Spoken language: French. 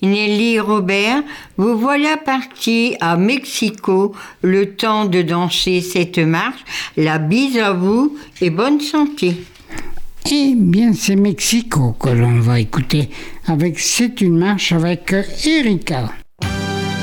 Nelly Robert, vous voilà parti à Mexico, le temps de danser cette marche. La bise à vous et bonne santé. Eh bien, c'est Mexico que l'on va écouter avec C'est une marche avec Erika.